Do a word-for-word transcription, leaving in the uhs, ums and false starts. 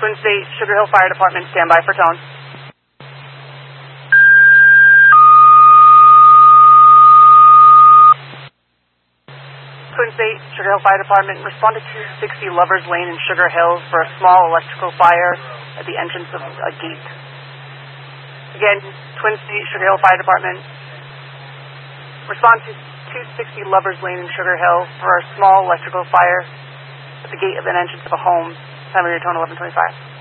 Twin State Sugar Hill Fire Department, stand by for tone. Twin State Sugar Hill Fire Department, respond to two sixty Lovers Lane in Sugar Hill for a small electrical fire at the entrance of a gate. Again, Twin State Sugar Hill Fire Department, respond to two sixty Lovers Lane in Sugar Hill for a small electrical fire at the gate of an entrance of a home. Time of your tone eleven twenty-five.